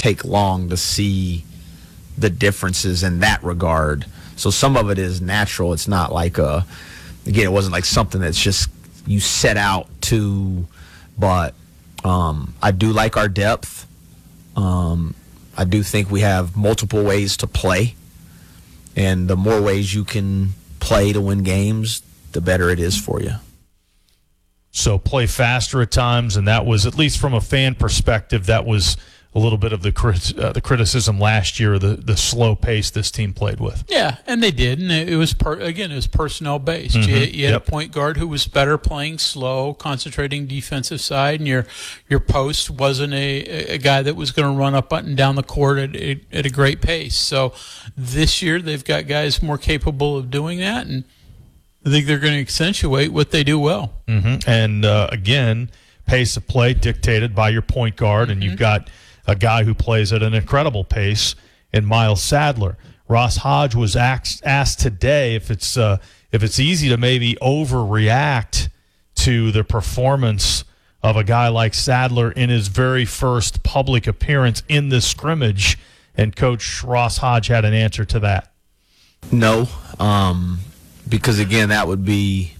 take long to see the differences in that regard. So some of it is natural. It's not like it wasn't like something that's just you set out to, but I do like our depth. I do think we have multiple ways to play, and the more ways you can play to win games, the better it is for you. So play faster at times, and that was, at least from a fan perspective, that was a little bit of the criticism last year, the slow pace this team played with. Yeah, and they did, and it was it was personnel based. Mm-hmm. You had a point guard who was better playing slow, concentrating defensive side, and your post wasn't a guy that was going to run up and down the court at a great pace. So this year they've got guys more capable of doing that, and I think they're going to accentuate what they do well. Mm-hmm. And again, pace of play dictated by your point guard, and you've got a guy who plays at an incredible pace in Miles Sadler. Ross Hodge was asked today if it's easy to maybe overreact to the performance of a guy like Sadler in his very first public appearance in this scrimmage, and Coach Ross Hodge had an answer to that. No, because again, that would be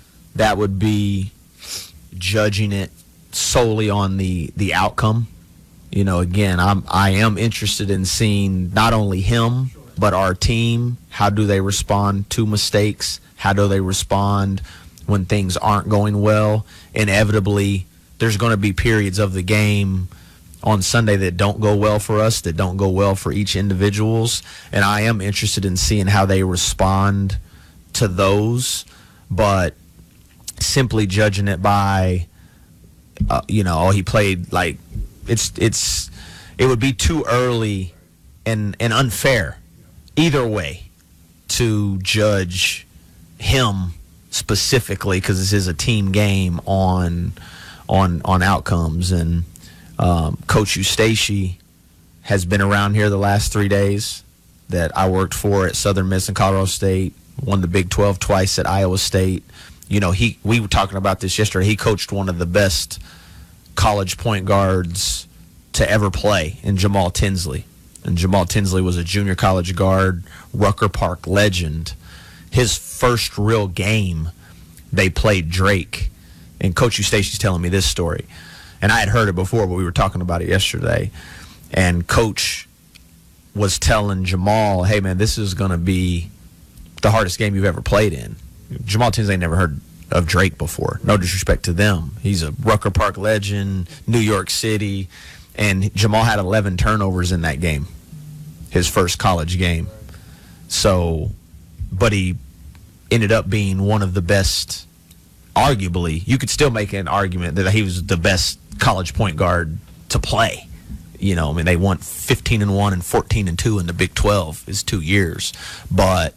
judging it solely on the outcome. You know, again, I am interested in seeing not only him but our team. How do they respond to mistakes? How do they respond when things aren't going well? Inevitably, there's going to be periods of the game on Sunday that don't go well for us, that don't go well for each individuals, and I am interested in seeing how they respond to those. But simply judging it by, he played like. It would be too early and unfair either way to judge him specifically, because this is a team game on outcomes. And Coach Eustace has been around here the last 3 days that I worked for at Southern Miss and Colorado State, won the Big 12 twice at Iowa State. You know, we were talking about this yesterday. He coached one of the best college point guards to ever play in Jamal Tinsley. And Jamal Tinsley was a junior college guard, Rucker Park legend. His first real game, they played Drake. And Coach Eustace is telling me this story. And I had heard it before, but we were talking about it yesterday. And Coach was telling Jamal, hey, man, this is going to be the hardest game you've ever played in. Jamal Tinsley never heard of Drake before. No disrespect to them. He's a Rucker Park legend, New York City, and Jamal had 11 turnovers in that game, his first college game. So, but he ended up being one of the best, arguably. You could still make an argument that he was the best college point guard to play. You know, I mean, they won 15-1 and 14-2 in the Big 12 his 2 years. But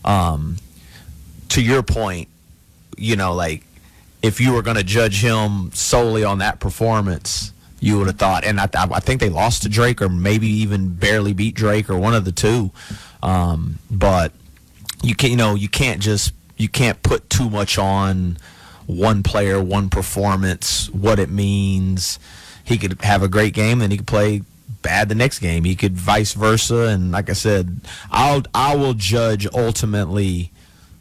to your point, you know, like, if you were going to judge him solely on that performance, you would have thought, and I think they lost to Drake, or maybe even barely beat Drake, or one of the two. But you can't put too much on one player, one performance, what it means. He could have a great game, then he could play bad the next game. He could vice versa, and like I said, I will judge ultimately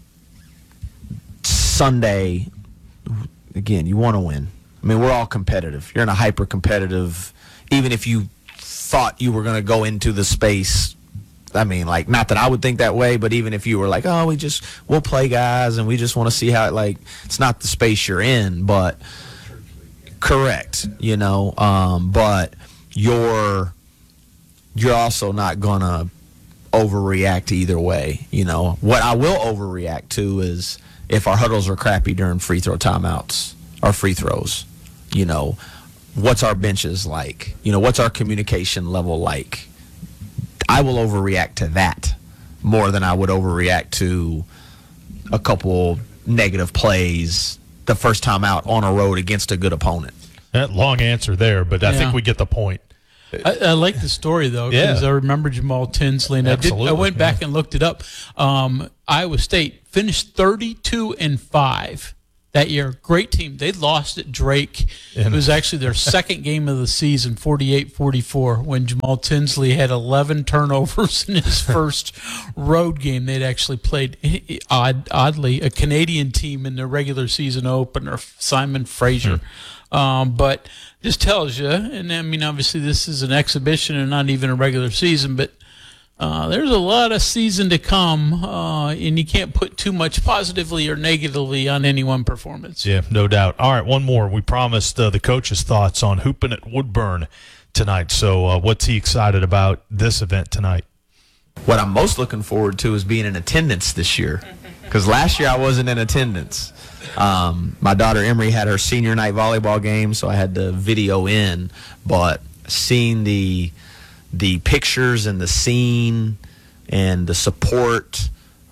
Sunday. Again, you want to win. I mean, we're all competitive. You're in a hyper-competitive, even if you thought you were going to go into the space, I mean, like, not that I would think that way, but even if you were like, oh, we'll play guys and we just want to see how, like, it's not the space you're in, but correct, you know, but you're also not going to overreact either way, you know. What I will overreact to is if our huddles are crappy during free throw timeouts or free throws. You know, what's our benches like? You know, what's our communication level like? I will overreact to that more than I would overreact to a couple negative plays the first time out on a road against a good opponent. That long answer there, but I think we get the point. I like the story, though, because I remember Jamal Tinsley, and I went back and looked it up. Iowa State finished 32-5 that year. Great team. They lost at Drake. It was actually their second game of the season, 48-44, when Jamal Tinsley had 11 turnovers in his first road game. They'd actually played, oddly, a Canadian team in their regular season opener, Simon Fraser. But just tells you, and I mean, obviously this is an exhibition and not even a regular season, but there's a lot of season to come, and you can't put too much positively or negatively on any one performance. Yeah, no doubt. All right, one more. We promised the coach's thoughts on hooping at Woodburn tonight. So what's he excited about this event tonight? What I'm most looking forward to is being in attendance this year, because last year I wasn't in attendance. My daughter Emery had her senior night volleyball game, so I had to video in, but seeing the pictures and the scene and the support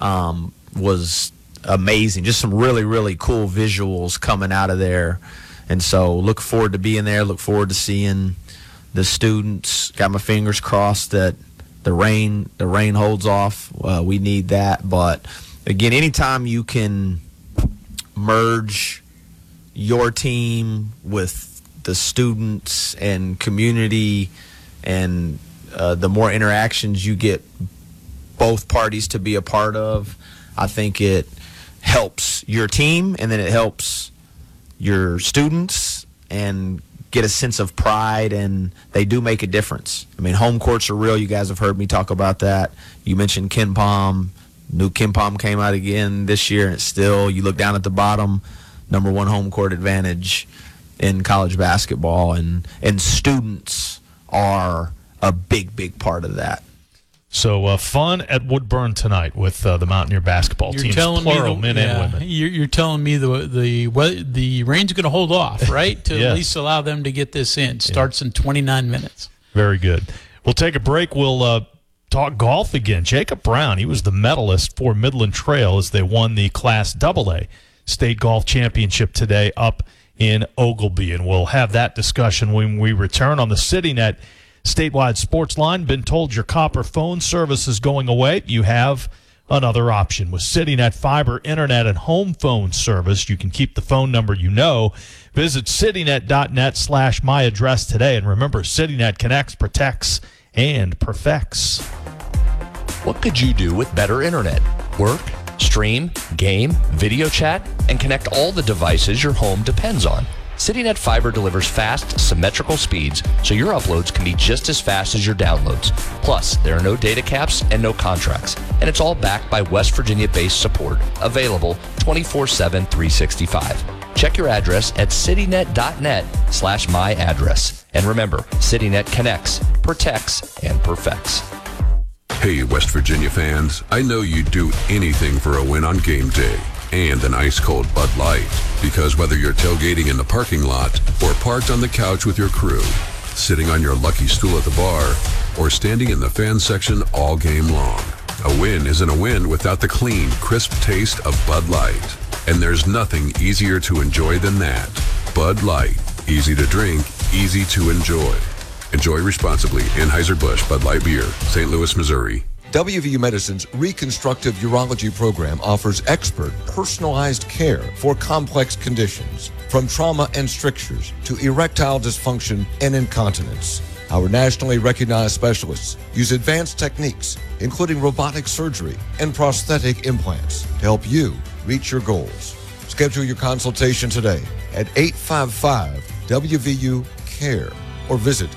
was amazing. Just some really, really cool visuals coming out of there. And so look forward to being there, look forward to seeing the students. Got my fingers crossed that the rain holds off. We need that. But again, anytime you can merge your team with the students and community, and the more interactions you get both parties to be a part of, I think it helps your team, and then it helps your students and get a sense of pride, and they do make a difference. I mean, home courts are real. You guys have heard me talk about that. You mentioned KenPom. New KenPom came out again this year, and it's still, you look down at the bottom, #1 home court advantage in college basketball, and students are a big part of that. So fun at Woodburn tonight with the Mountaineer basketball teams, plural, men and women. You're telling me the rain's going to hold off, right? To Yes. at least allow them to get this in. Starts in 29 minutes. Very good. We'll take a break. We'll talk golf again. Jacob Brown, he was the medalist for Midland Trail as they won the Class AA State Golf Championship today up in Oglebay. And we'll have that discussion when we return on the CityNet Statewide Sports Line. Been told your copper phone service is going away. You have another option. With CityNet Fiber Internet and Home Phone Service, you can keep the phone number you know. Visit citynet.net/myaddress today. And remember, CityNet connects, protects, and perfects. What could you do with better internet? Work, stream, game, video chat, and connect all the devices your home depends on. CityNet Fiber delivers fast, symmetrical speeds, so your uploads can be just as fast as your downloads. Plus, there are no data caps and no contracts, and it's all backed by West Virginia-based support, available 24/7, 365. Check your address at citynet.net/myaddress. And remember, CityNet connects, protects, and perfects. Hey, West Virginia fans, I know you'd do anything for a win on game day and an ice-cold Bud Light. Because whether you're tailgating in the parking lot or parked on the couch with your crew, sitting on your lucky stool at the bar, or standing in the fan section all game long, a win isn't a win without the clean, crisp taste of Bud Light. And there's nothing easier to enjoy than that. Bud Light. Easy to drink, easy to enjoy. Enjoy responsibly. Anheuser-Busch Bud Light Beer, St. Louis, Missouri. WVU Medicine's Reconstructive Urology program offers expert, personalized care for complex conditions, from trauma and strictures to erectile dysfunction and incontinence. Our nationally recognized specialists use advanced techniques, including robotic surgery and prosthetic implants, to help you reach your goals. Schedule your consultation today at 855-WVU-CARE or visit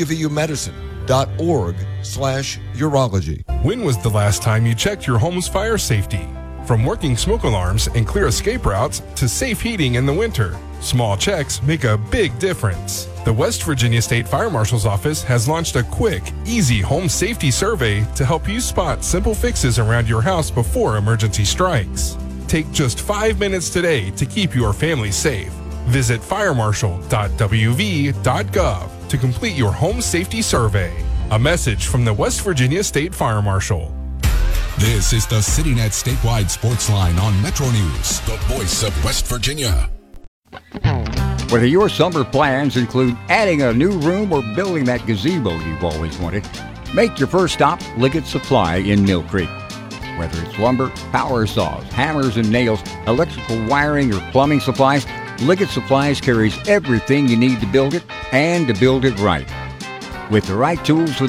wvumedicine.org/urology. When was the last time you checked your home's fire safety? From working smoke alarms and clear escape routes to safe heating in the winter, small checks make a big difference. The West Virginia State Fire Marshal's Office has launched a quick, easy home safety survey to help you spot simple fixes around your house before emergency strikes. Take just 5 minutes today to keep your family safe. Visit firemarshal.wv.gov to complete your home safety survey. A message from the West Virginia State Fire Marshal. This is the CityNet Statewide Sports Line on Metro News, the voice of West Virginia. Whether your summer plans include adding a new room or building that gazebo you've always wanted, make your first stop Liggett Supply in Mill Creek. Whether it's lumber, power saws, hammers and nails, electrical wiring, or plumbing supplies, Liggett Supplies carries everything you need to build it and to build it right. With the right tools for